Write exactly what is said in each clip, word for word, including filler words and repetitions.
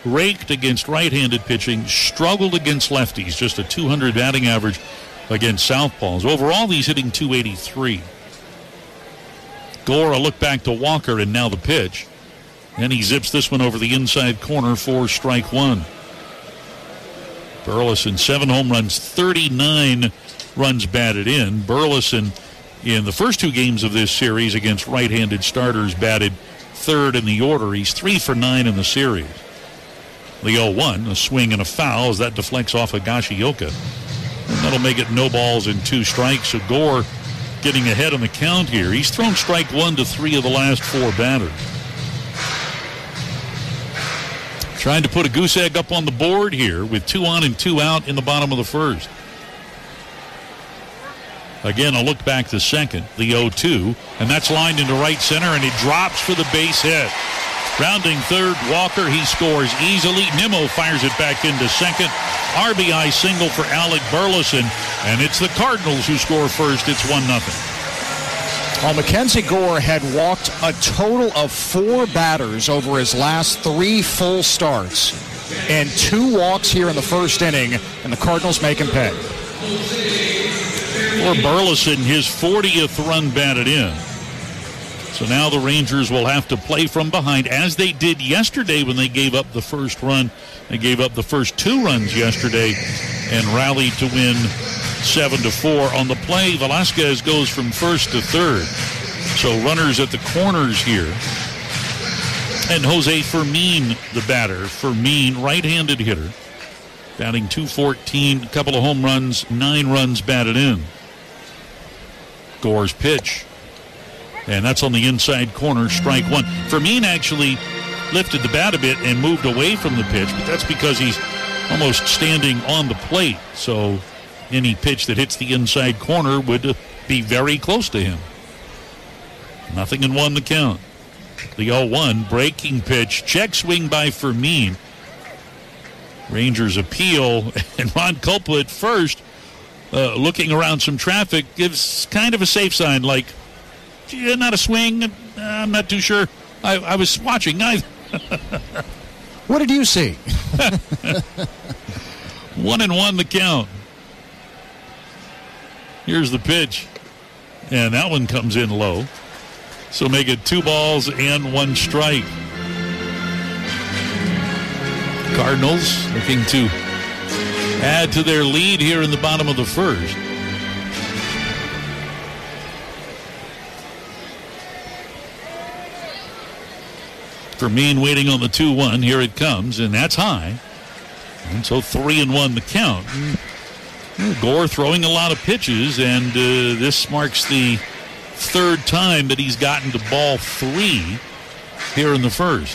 raked against right-handed pitching, struggled against lefties, just a two hundred batting average against southpaws. Overall, he's hitting two eighty-three. Gore, a look back to Walker, and now the pitch. And he zips this one over the inside corner for strike one. Burleson, seven home runs, thirty-nine runs batted in. Burleson, in the first two games of this series against right-handed starters, batted third in the order. He's three for nine in the series. The oh one, a swing and a foul as that deflects off of Higashioka. And that'll make it no balls and two strikes. So Gore getting ahead on the count here. He's thrown strike one to three of the last four batters. Trying to put a goose egg up on the board here with two on and two out in the bottom of the first. Again, a look back to second, the oh two, and that's lined into right center, and it drops for the base hit. Rounding third, Walker, he scores easily. Nimmo fires it back into second. R B I single for Alec Burleson, and it's the Cardinals who score first. It's one nothing. Well, Mackenzie Gore had walked a total of four batters over his last three full starts, and two walks here in the first inning, and the Cardinals make him pay. For Burleson, his fortieth run batted in. So now the Rangers will have to play from behind, as they did yesterday when they gave up the first run. They gave up the first two runs yesterday and rallied to win seven to four. On the play, Velasquez goes from first to third. So runners at the corners here. And Jose Fermin, the batter. Fermin, right-handed hitter. Batting two fourteen, a couple of home runs, nine runs batted in. Gore's pitch. And that's on the inside corner, strike one. Fermin actually lifted the bat a bit and moved away from the pitch, but that's because he's almost standing on the plate. So any pitch that hits the inside corner would be very close to him. Nothing in one the count. The oh one, breaking pitch, check swing by Fermin. Rangers appeal, and Ron Culpa at first, uh, looking around some traffic, gives kind of a safe sign, like, yeah, not a swing. Uh, I'm not too sure. I, I was watching. I What did you see? One and one the count. Here's the pitch. And that one comes in low. So make it two balls and one strike. Cardinals looking to add to their lead here in the bottom of the first. Fermin waiting on the two one. Here it comes, and that's high. And so three and one the count. Gore throwing a lot of pitches, and uh, this marks the third time that he's gotten to ball three here in the first.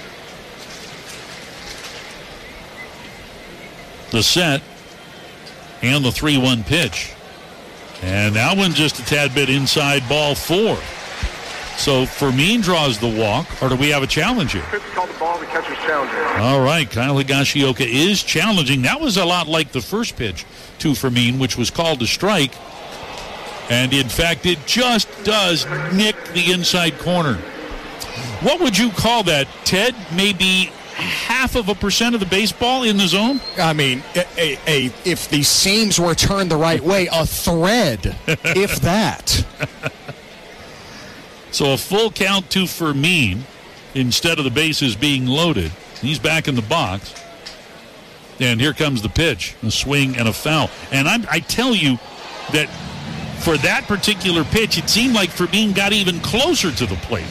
The set and the three one pitch. And that one just a tad bit inside, ball four. So Fermin draws the walk, or do we have a challenge here? Pitch called the ball, the catcher's challenging. All right, Kyle Higashioka is challenging. That was a lot like the first pitch to Fermin, which was called a strike. And in fact, it just does nick the inside corner. What would you call that, Ted? Maybe half of a percent of the baseball in the zone? I mean, a, a, a, if the seams were turned the right way, a thread, if that. So a full count to Fermin instead of the bases being loaded. He's back in the box. And here comes the pitch, a swing and a foul. And I'm, I tell you that for that particular pitch, it seemed like Fermin got even closer to the plate.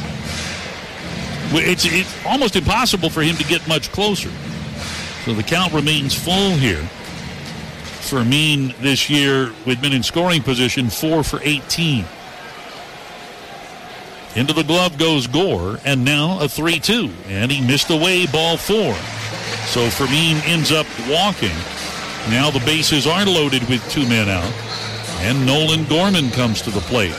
It's, it's almost impossible for him to get much closer. So the count remains full here. Fermin this year with men in scoring position, four for eighteen. Into the glove goes Gore, and now a three two. And he missed away ball four. So Fermin ends up walking. Now the bases are loaded with two men out. And Nolan Gorman comes to the plate.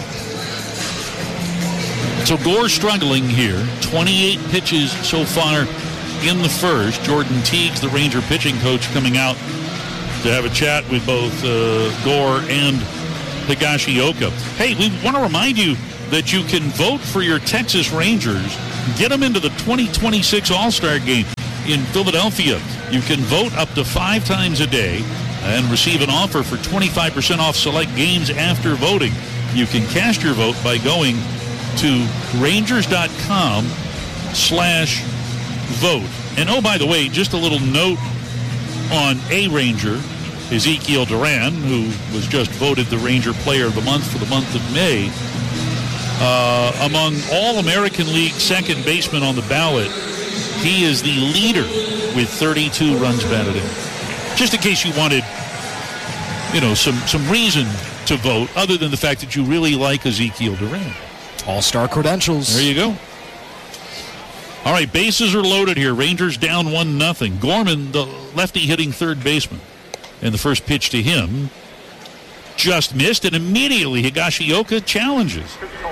So Gore struggling here. twenty-eight pitches so far in the first. Jordan Teagues, the Ranger pitching coach, coming out to have a chat with both uh, Gore and Higashioka. Hey, we want to remind you that you can vote for your Texas Rangers. Get them into the twenty twenty-six All-Star Game. in Philadelphia. You can vote up to five times a day and receive an offer for twenty-five percent off select games after voting. You can cast your vote by going to Rangers.com slash vote. And oh, by the way, just a little note on a Ranger, Ezekiel Duran, who was just voted the Ranger Player of the Month for the month of May. Uh, among all American League second basemen on the ballot, he is the leader with thirty-two runs batted in. Just in case you wanted, you know, some, some reason to vote other than the fact that you really like Ezekiel Duran. All-star credentials. There you go. All right, bases are loaded here. Rangers down one nothing. Gorman, the lefty hitting third baseman. And the first pitch to him just missed, and immediately Higashioka challenges.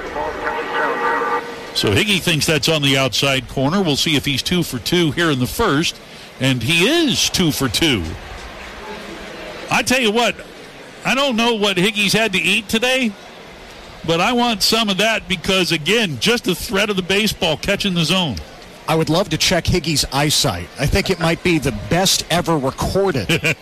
So Higgy thinks that's on the outside corner. We'll see if he's two for two here in the first. And he is two for two. I tell you what, I don't know what Higgy's had to eat today, but I want some of that because, again, just the threat of the baseball catching the zone. I would love to check Higgy's eyesight. I think it might be the best ever recorded.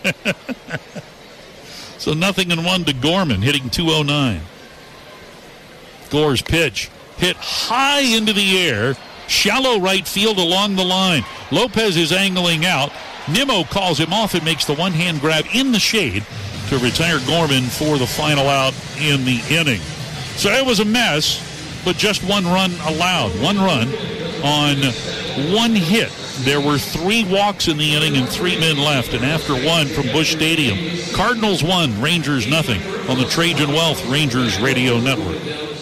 So nothing in one to Gorman, hitting two oh nine. Gore's pitch hit high into the air, shallow right field along the line. Lopez is angling out. Nimmo calls him off and makes the one-hand grab in the shade to retire Gorman for the final out in the inning. So it was a mess, but just one run allowed. One run on one hit. There were three walks in the inning and three men left. And after one from Busch Stadium, Cardinals one, Rangers nothing on the Trajan Wealth Rangers Radio Network.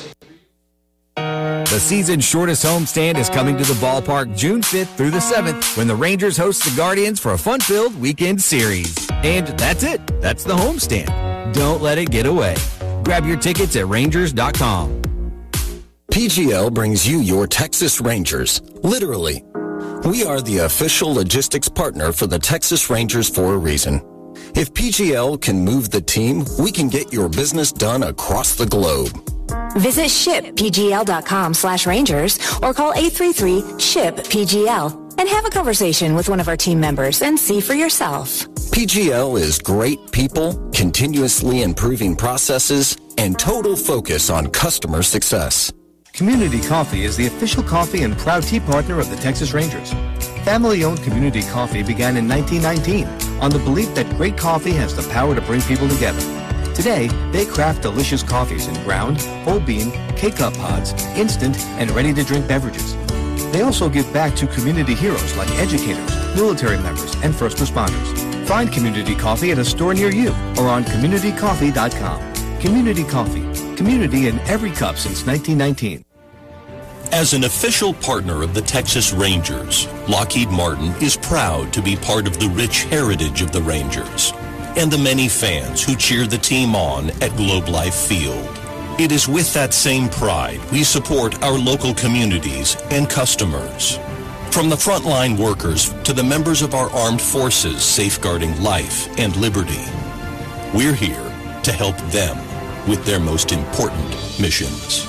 The season's shortest homestand is coming to the ballpark June fifth through the seventh when the Rangers host the Guardians for a fun-filled weekend series. And that's it. That's the homestand. Don't let it get away. Grab your tickets at Rangers dot com. P G L brings you your Texas Rangers, literally. We are the official logistics partner for the Texas Rangers for a reason. If P G L can move the team, we can get your business done across the globe. Visit shippgl.com slash Rangers or call eight three three, SHIP P G L and have a conversation with one of our team members and see for yourself. P G L is great people, continuously improving processes, and total focus on customer success. Community Coffee is the official coffee and proud tea partner of the Texas Rangers. Family-owned Community Coffee began in nineteen nineteen on the belief that great coffee has the power to bring people together. Today, they craft delicious coffees in ground, whole bean, K-Cup pods, instant, and ready-to-drink beverages. They also give back to community heroes like educators, military members, and first responders. Find Community Coffee at a store near you or on community coffee dot com. Community Coffee. Community in every cup since nineteen nineteen. As an official partner of the Texas Rangers, Lockheed Martin is proud to be part of the rich heritage of the Rangers and the many fans who cheer the team on at Globe Life Field. It is with that same pride we support our local communities and customers. From the frontline workers to the members of our armed forces safeguarding life and liberty, we're here to help them with their most important missions.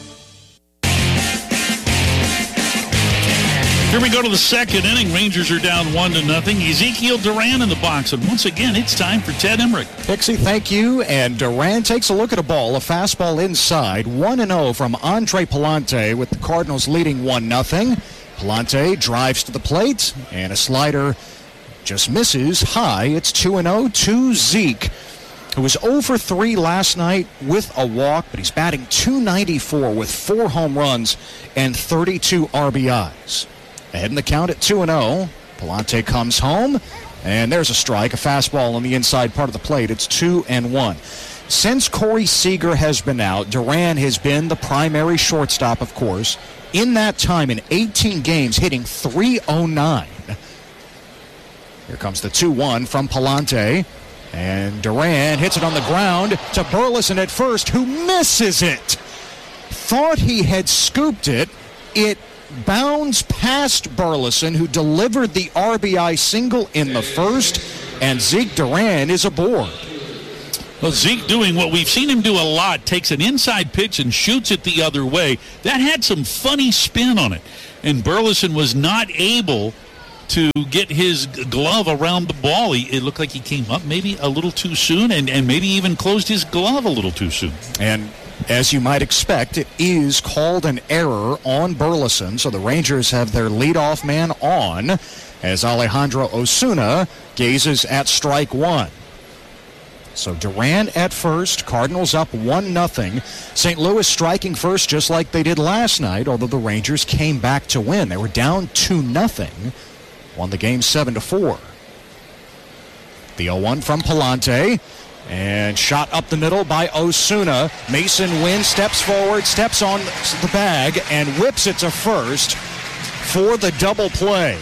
Here we go to the second inning. Rangers are down one to nothing. Ezekiel Duran in the box, and once again, it's time for Ted Emmerich. Pixie, thank you. And Duran takes a look at a ball, a fastball inside, one and oh from Andre Palante with the Cardinals leading one nothing. Palante drives to the plate, and a slider just misses high. It's two and oh to Zeke, who was oh for three last night with a walk, but he's batting two ninety-four with four home runs and thirty-two R B Is. Ahead in the count at two and oh. Palante comes home, and there's a strike, a fastball on the inside part of the plate. It's two and one. Since Corey Seager has been out, Duran has been the primary shortstop, of course. In that time, in eighteen games, hitting three oh nine. Here comes the two one from Palante. And Duran hits it on the ground to Burleson at first, who misses it. Thought he had scooped it. It bounds past Burleson, who delivered the R B I single in the first, and Zeke Duran is aboard. Well, Zeke doing what we've seen him do a lot, takes an inside pitch and shoots it the other way. That had some funny spin on it, and Burleson was not able to get his glove around the ball. He, it looked like he came up maybe a little too soon and, and maybe even closed his glove a little too soon. And as you might expect, it is called an error on Burleson, so the Rangers have their leadoff man on as Alejandro Osuna gazes at strike one. So Duran at first, Cardinals up one nothing. Saint Louis striking first just like they did last night, although the Rangers came back to win. They were down two nothing, won the game seven to four. The oh one from Palante. And shot up the middle by Osuna. Mason Wynn steps forward, steps on the bag, and whips it to first for the double play.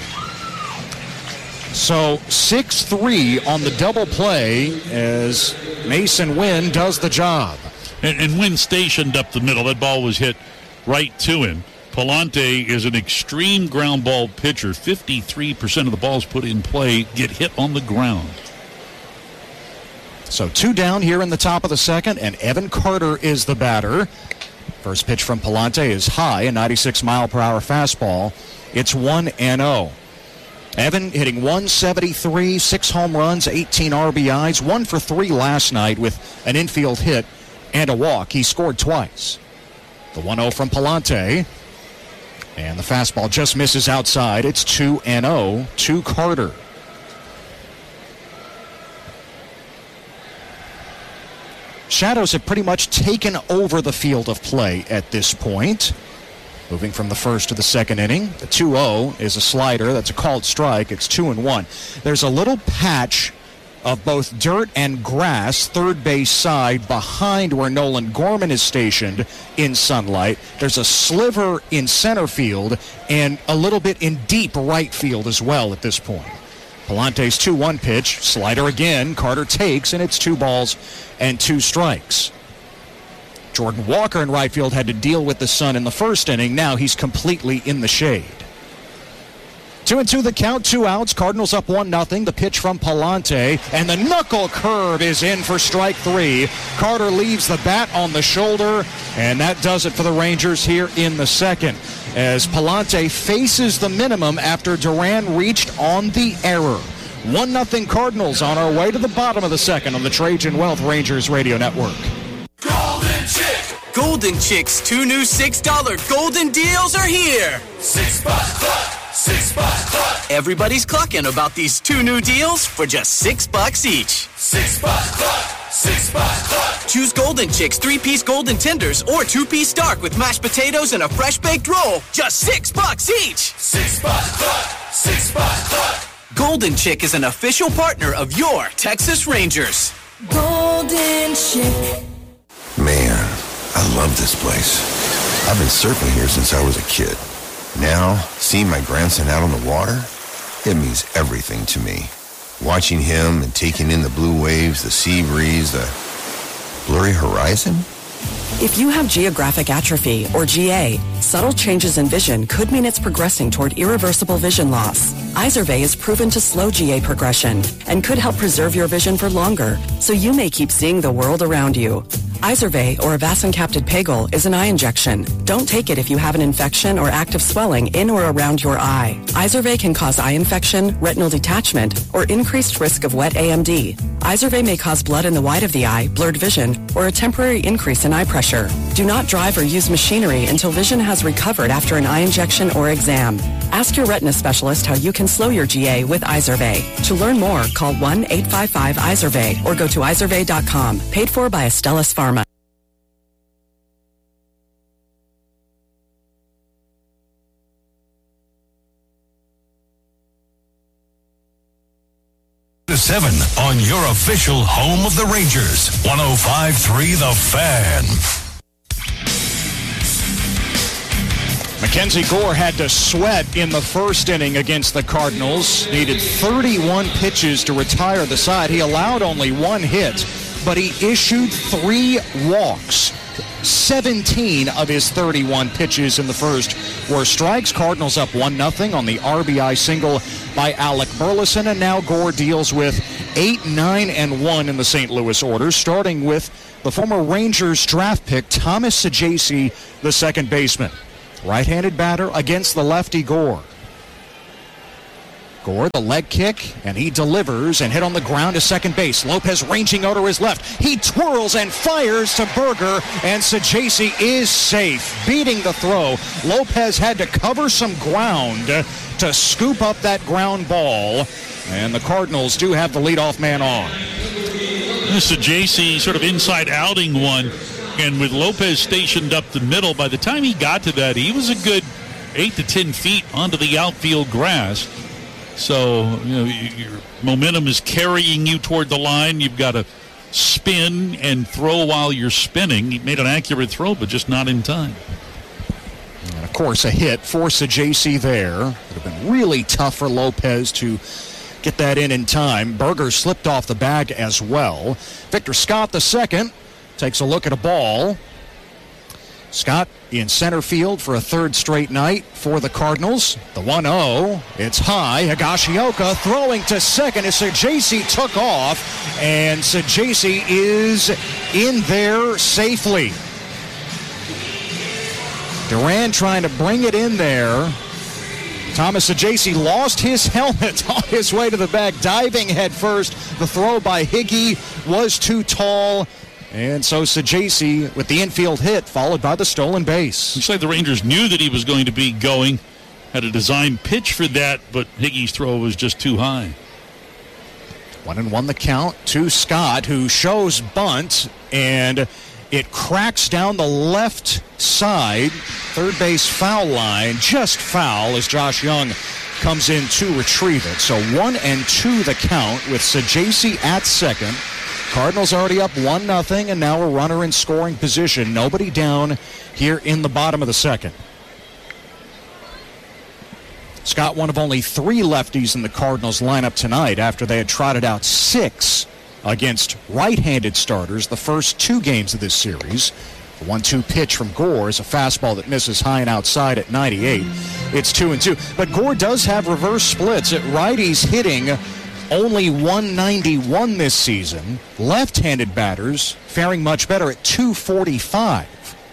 So six three on the double play as Mason Wynn does the job. And, and Wynn stationed up the middle. That ball was hit right to him. Palante is an extreme ground ball pitcher. fifty-three percent of the balls put in play get hit on the ground. So two down here in the top of the second, and Evan Carter is the batter. First pitch from Palante is high, a ninety-six mile per hour fastball. It's one and oh. Evan hitting one seventy-three, six home runs, eighteen R B Is, one for three last night with an infield hit and a walk. He scored twice. The one oh from Palante. And the fastball just misses outside. It's two and oh to Carter. Shadows have pretty much taken over the field of play at this point. Moving from the first to the second inning. The two oh is a slider. That's a called strike. It's two and one. There's a little patch of both dirt and grass, third base side, behind where Nolan Gorman is stationed in sunlight. There's a sliver in center field and a little bit in deep right field as well at this point. Palante's two one pitch, slider again, Carter takes, and it's two balls and two strikes. Jordan Walker in right field had to deal with the sun in the first inning. Now he's completely in the shade. Two and two the count, two outs. Cardinals up one nothing. The pitch from Palante, and the knuckle curve is in for strike three. Carter leaves the bat on the shoulder, and that does it for the Rangers here in the second, as Palante faces the minimum after Duran reached on the error. one nothing Cardinals on our way to the bottom of the second on the Trajan Wealth Rangers Radio Network. Golden Chick! Golden Chick's two new six dollar golden deals are here! Six bucks cluck! Six bucks cluck! Everybody's clucking about these two new deals for just six bucks each. Six bucks cluck! Six bucks cluck! Choose Golden Chick's three-piece golden tenders or two-piece dark with mashed potatoes and a fresh baked roll. Just six bucks each! Six bucks cluck! Six bucks cluck! Golden Chick is an official partner of your Texas Rangers. Golden Chick. Man, I love this place. I've been surfing here since I was a kid. Now, seeing my grandson out on the water, it means everything to me. Watching him and taking in the blue waves, the sea breeze, the blurry horizon. If you have geographic atrophy, or G A, subtle changes in vision could mean it's progressing toward irreversible vision loss. Izervay is proven to slow G A progression and could help preserve your vision for longer, so you may keep seeing the world around you. Izervay, or avacincaptad pegol, is an eye injection. Don't take it if you have an infection or active swelling in or around your eye. Izervay can cause eye infection, retinal detachment, or increased risk of wet A M D. Izervay may cause blood in the white of the eye, blurred vision, or a temporary increase in eye pressure. Do not drive or use machinery until vision has recovered after an eye injection or exam. Ask your retina specialist how you can slow your G A with Izervay. To learn more, call one eight five five Izervay or go to izervay dot com. Paid for by Astellas Pharma. seven on your official home of the Rangers. one oh five point three The Fan. Mackenzie Gore had to sweat in the first inning against the Cardinals. Needed thirty-one pitches to retire the side. He allowed only one hit, but he issued three walks. seventeen of his thirty-one pitches in the first were strikes. Cardinals up one nothing on the R B I single by Alec Burleson, and now Gore deals with eight, nine, and one in the Saint Louis order, starting with the former Rangers draft pick Thomas Saggese, the second baseman. Right-handed batter against the lefty Gore. Gore, the leg kick, and he delivers and hit on the ground to second base. Lopez ranging out to his left. He twirls and fires to Berger, and Saggese is safe, beating the throw. Lopez had to cover some ground to scoop up that ground ball, and the Cardinals do have the leadoff man on. Saggese sort of inside outing one, and with Lopez stationed up the middle, by the time he got to that, he was a good eight to ten feet onto the outfield grass. So, you know, your momentum is carrying you toward the line. You've got to spin and throw while you're spinning. He made an accurate throw, but just not in time. And, of course, a hit for Saggese there. It would have been really tough for Lopez to get that in in time. Berger slipped off the bag as well. Victor Scott, the second, takes a look at a ball. Scott in center field for a third straight night for the Cardinals. The one oh, it's high. Higashioka throwing to second as Saggese took off, and Saggese is in there safely. Duran trying to bring it in there. Thomas Saggese lost his helmet on his way to the bag, diving head first. The throw by Higgy was too tall. And so Saggese with the infield hit, followed by the stolen base. Looks like the Rangers knew that he was going to be going, had a designed pitch for that, but Higgy's throw was just too high. One and one the count to Scott, who shows bunt, and it cracks down the left side, third base foul line, just foul as Josh Young comes in to retrieve it. So one and two the count with Saggese at second. Cardinals already up one nothing, and now a runner in scoring position. Nobody down here in the bottom of the second. Scott, one of only three lefties in the Cardinals lineup tonight after they had trotted out six against right-handed starters the first two games of this series. The one two pitch from Gore is a fastball that misses high and outside at ninety-eight. It's two and two. But Gore does have reverse splits. At right, he's hitting only one ninety-one this season. Left-handed batters faring much better at two forty-five.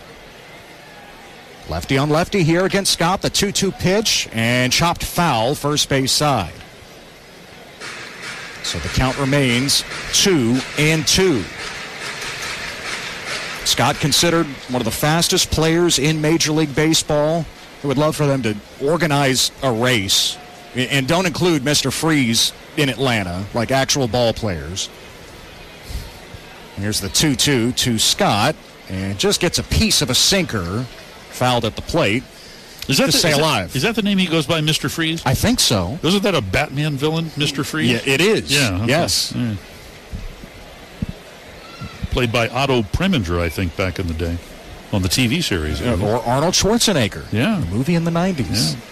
Lefty on lefty here against Scott. The two two pitch and chopped foul first base side. So the count remains two and two. Scott considered one of the fastest players in Major League Baseball. I would love for them to organize a race. And don't include Mister Freeze in Atlanta, like actual ball players. And here's the two two to Scott, and just gets a piece of a sinker, fouled at the plate. Is that to the, stay is alive. That, is that the name he goes by, Mister Freeze? I think so. Isn't that a Batman villain, Mister Freeze? Yeah, it is. Yeah. Okay. Yes. Yeah. Played by Otto Preminger, I think, back in the day on the T V series. Yeah, or Arnold Schwarzenegger. Yeah. A movie in the nineties. Yeah.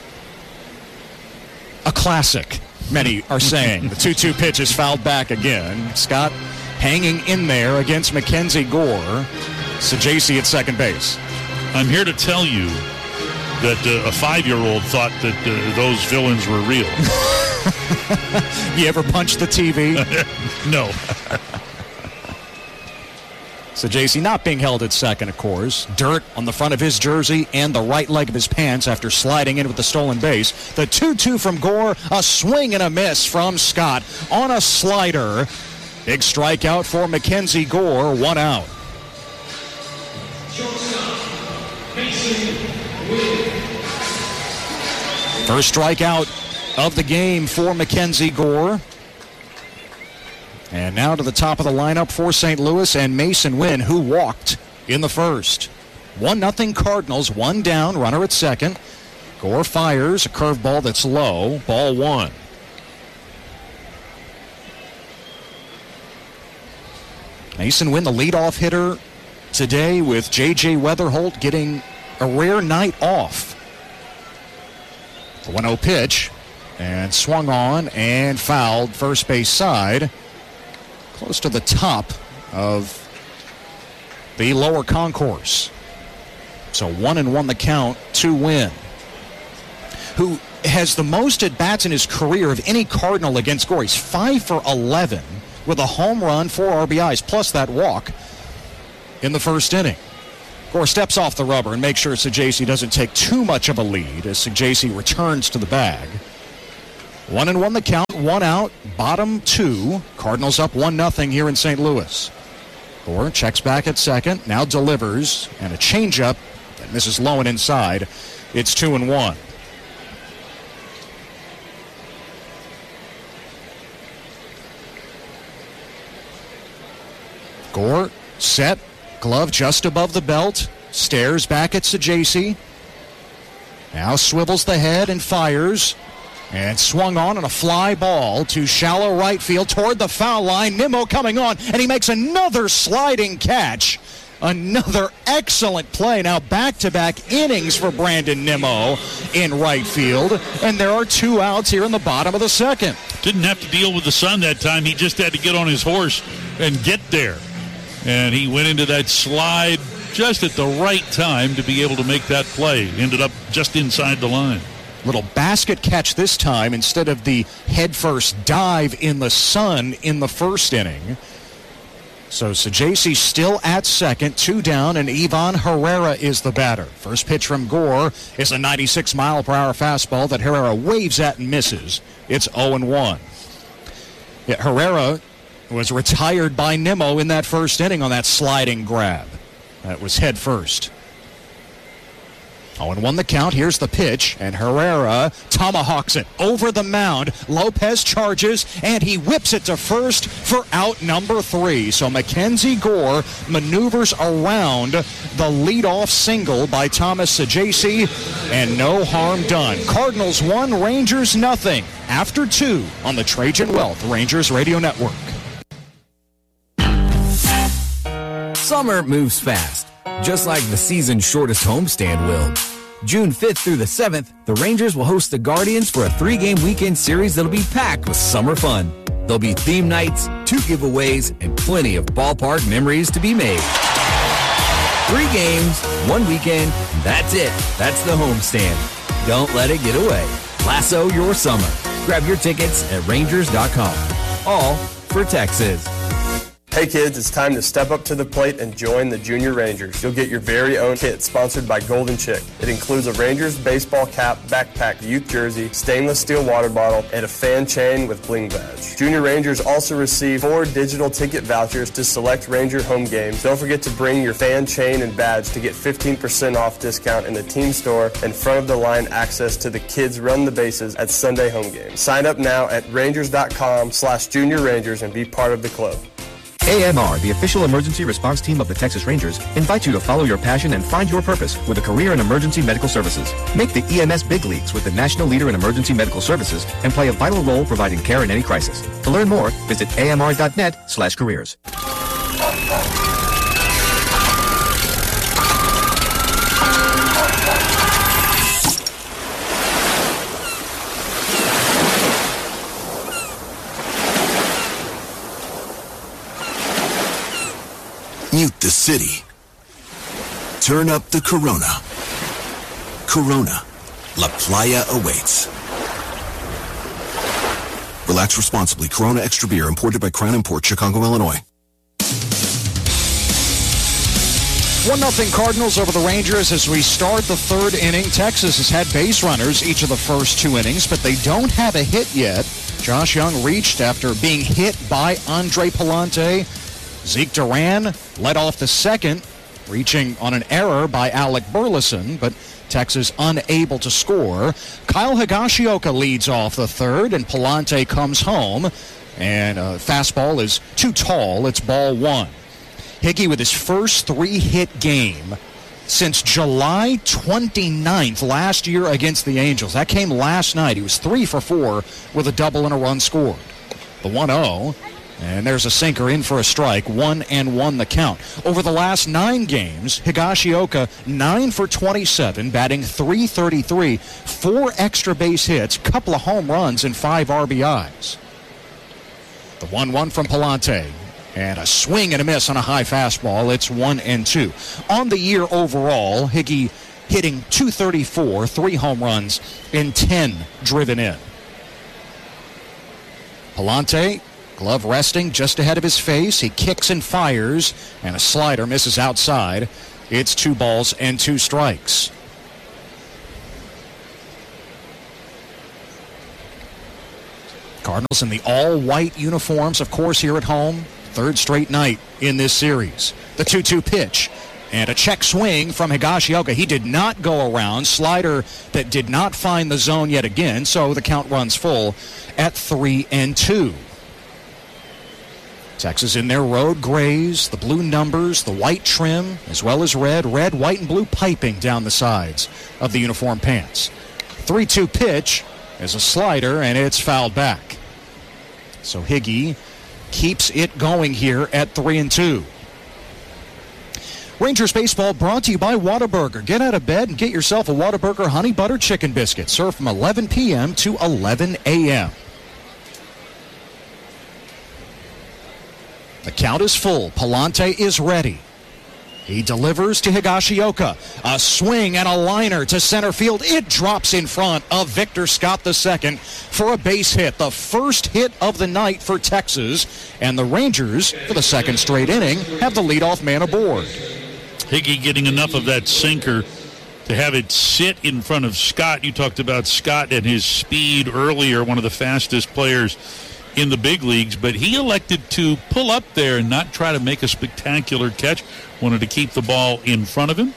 A classic, many are saying. The two two pitch is fouled back again. Scott hanging in there against Mackenzie Gore. Saggese at second base. I'm here to tell you that uh, a five-year-old thought that uh, those villains were real. You ever punched the T V? No. Saggese not being held at second, of course. Dirt on the front of his jersey and the right leg of his pants after sliding in with the stolen base. The two two from Gore, a swing and a miss from Scott on a slider. Big strikeout for Mackenzie Gore, one out. First strikeout of the game for Mackenzie Gore. And now to the top of the lineup for Saint Louis and Mason Wynn, who walked in the first. one nothing Cardinals, one down, runner at second. Gore fires a curveball that's low, ball one. Mason Wynn, the leadoff hitter today, with J J Weatherholt getting a rare night off. The one oh pitch, and swung on and fouled first base side, close to the top of the lower concourse. So one and one the count to Wynn, who has the most at-bats in his career of any Cardinal against Gore. He's five for eleven with a home run, four R B Is, plus that walk in the first inning. Gore steps off the rubber and makes sure Saggese doesn't take too much of a lead as Saggese returns to the bag. One and one the count, one out, bottom two. Cardinals up one nothing here in Saint Louis. Gore checks back at second, now delivers, and a changeup that misses low and inside. It's two and one. Gore set, glove just above the belt, stares back at Sajaci. Now swivels the head and fires. And swung on on a fly ball to shallow right field toward the foul line. Nimmo coming on, and he makes another sliding catch. Another excellent play. Now back-to-back innings for Brandon Nimmo in right field. And there are two outs here in the bottom of the second. Didn't have to deal with the sun that time. He just had to get on his horse and get there. And he went into that slide just at the right time to be able to make that play. Ended up just inside the line. Little basket catch this time instead of the headfirst dive in the sun in the first inning. So Sajaci still at second, two down, and Ivan Herrera is the batter. First pitch from Gore is a ninety-six mile per hour fastball that Herrera waves at and misses. It's oh and one. Yeah, Herrera was retired by Nimmo in that first inning on that sliding grab. That was head first. oh and one the count. Here's the pitch, and Herrera tomahawks it over the mound. Lopez charges, and he whips it to first for out number three. So Mackenzie Gore maneuvers around the leadoff single by Thomas Sajaci, and no harm done. Cardinals one, Rangers nothing. After two on the Trajan Wealth Rangers Radio Network. Summer moves fast, just like the season's shortest homestand will. June fifth through the seventh, the Rangers will host the Guardians for a three-game weekend series that'll be packed with summer fun. There'll be theme nights, two giveaways, and plenty of ballpark memories to be made. Three games, one weekend, and that's it. That's the homestand. Don't let it get away. Lasso your summer. Grab your tickets at Rangers dot com. All for Texas. Hey kids, it's time to step up to the plate and join the Junior Rangers. You'll get your very own kit sponsored by Golden Chick. It includes a Rangers baseball cap, backpack, youth jersey, stainless steel water bottle, and a fan chain with bling badge. Junior Rangers also receive four digital ticket vouchers to select Ranger home games. Don't forget to bring your fan chain and badge to get fifteen percent off discount in the team store and front of the line access to the Kids Run the Bases at Sunday home games. Sign up now at Rangers dot com slash Junior Rangers and be part of the club. A M R, the official emergency response team of the Texas Rangers, invites you to follow your passion and find your purpose with a career in emergency medical services. Make the E M S big leagues with the national leader in emergency medical services and play a vital role providing care in any crisis. To learn more, visit A M R dot net slash careers. Mute the city. Turn up the Corona. Corona. La Playa awaits. Relax responsibly. Corona Extra Beer, imported by Crown Import, Chicago, Illinois. one nothing Cardinals over the Rangers as we start the third inning. Texas has had base runners each of the first two innings, but they don't have a hit yet. Josh Young reached after being hit by Andre Palante. Zeke Duran led off the second, reaching on an error by Alec Burleson, but Texas unable to score. Kyle Higashioka leads off the third, and Palante comes home, and a fastball is too tall. It's ball one. Higgy with his first three-hit game since July twenty-ninth last year against the Angels. That came last night. He was three for four with a double and a run scored. The one oh. And there's a sinker in for a strike, one and one the count. Over the last nine games, Higashioka nine for twenty-seven, batting three thirty-three, four extra base hits, couple of home runs, and five R B Is. The one one from Palante, and a swing and a miss on a high fastball. It's one and two. On the year overall, Higgy hitting two thirty-four, three home runs, and ten driven in. Palante, glove resting just ahead of his face. He kicks and fires, and a slider misses outside. It's two balls and two strikes. Cardinals in the all-white uniforms, of course, here at home. Third straight night in this series. The two two pitch. And a check swing from Higashioka. He did not go around. Slider that did not find the zone yet again, so the count runs full at three and two. Texas in their road grays, the blue numbers, the white trim, as well as red, red, white, and blue piping down the sides of the uniform pants. three two pitch is a slider, and it's fouled back. So Higgy keeps it going here at three and two. Rangers baseball brought to you by Whataburger. Get out of bed and get yourself a Whataburger honey butter chicken biscuit. Served from eleven p.m. to eleven a.m. The count is full. Palante is ready. He delivers to Higashioka. A swing and a liner to center field. It drops in front of Victor Scott the second for a base hit. The first hit of the night for Texas. And the Rangers, for the second straight inning, have the leadoff man aboard. Higgy getting enough of that sinker to have it sit in front of Scott. You talked about Scott and his speed earlier, one of the fastest players in the big leagues, but he elected to pull up there and not try to make a spectacular catch. Wanted to keep the ball in front of him.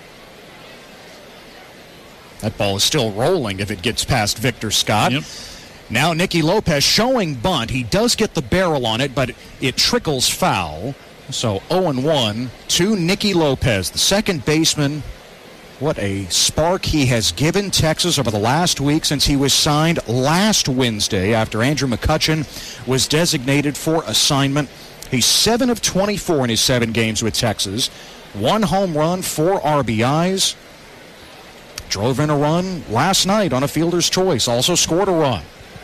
That ball is still rolling if it gets past Victor Scott. Yep. Now Nicky Lopez showing bunt. He does get the barrel on it, but it trickles foul. So oh and one to Nicky Lopez, the second baseman. What a spark he has given Texas over the last week since he was signed last Wednesday after Andrew McCutchen was designated for assignment. He's seven of twenty-four in his seven games with Texas. One home run, four R B Is. Drove in a run last night on a fielder's choice. Also scored a run.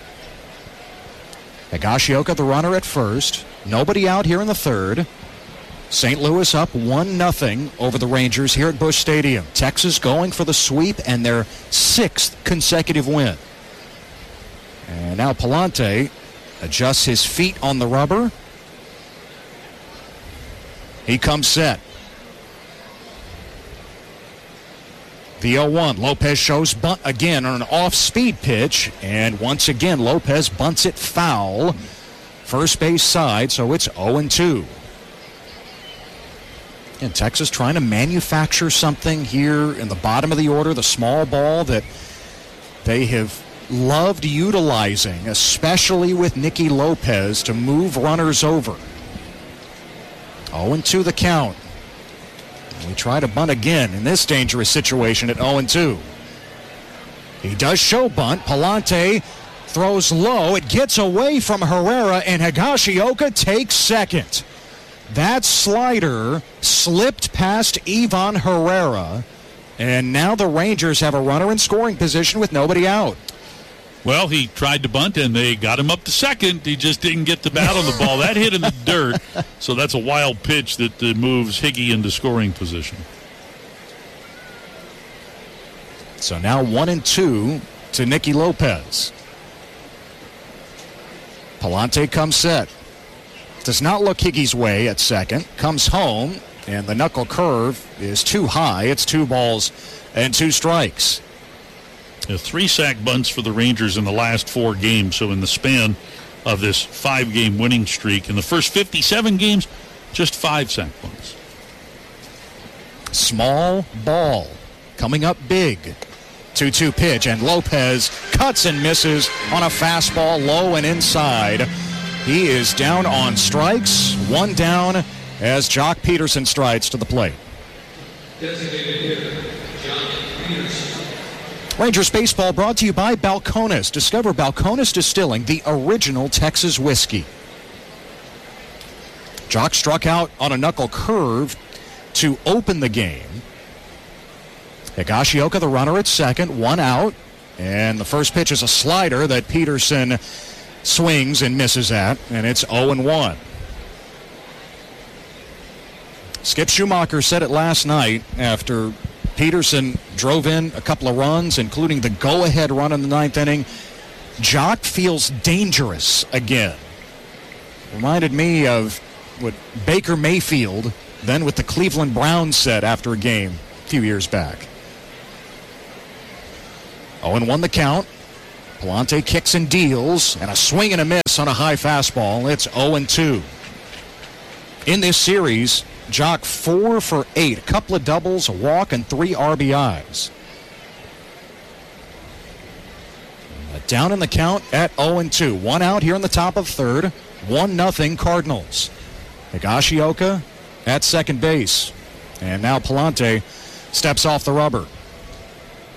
Higashioka, the runner at first. Nobody out here in the third. Saint Louis up one nothing over the Rangers here at Busch Stadium. Texas going for the sweep and their sixth consecutive win. And now Palante adjusts his feet on the rubber. He comes set. The oh one. Lopez shows bunt again on an off-speed pitch. And once again, Lopez bunts it foul. First base side, so it's oh and two. And Texas trying to manufacture something here in the bottom of the order, the small ball that they have loved utilizing, especially with Nicky Lopez, to move runners over. oh and two the count. And we try to bunt again in this dangerous situation at oh and two. He does show bunt. Palante throws low. It gets away from Herrera, and Higashioka takes second. That slider slipped past Ivan Herrera, and now the Rangers have a runner in scoring position with nobody out. Well, he tried to bunt, and they got him up to second. He just didn't get the bat on the ball. That hit in the dirt, so that's a wild pitch that uh, moves Higgy into scoring position. So now one and two to Nicky Lopez. Palante comes set. Does not look Higgy's way at second. Comes home, and the knuckle curve is too high. It's two balls and two strikes. Uh, three sack bunts for the Rangers in the last four games. So in the span of this five-game winning streak, in the first fifty-seven games, just five sack bunts. Small ball coming up big. two two pitch, and Lopez cuts and misses on a fastball low and inside. He is down on strikes. One down as Jock Peterson strides to the plate. Rangers baseball brought to you by Balcones. Discover Balcones Distilling, the original Texas whiskey. Jock struck out on a knuckle curve to open the game. Higashioka, the runner at second, one out. And the first pitch is a slider that Peterson swings and misses at, and it's oh and one. Skip Schumacher said it last night after Peterson drove in a couple of runs, including the go-ahead run in the ninth inning. Jock feels dangerous again. Reminded me of what Baker Mayfield, then with the Cleveland Browns, said after a game a few years back. oh and one the count. Palante kicks and deals, and a swing and a miss on a high fastball. It's oh and two. In this series, Jock four for eight. A couple of doubles, a walk, and three R B Is. Down in the count at oh and two. One out here in the top of third. one nothing Cardinals. Higashioka at second base. And now Palante steps off the rubber.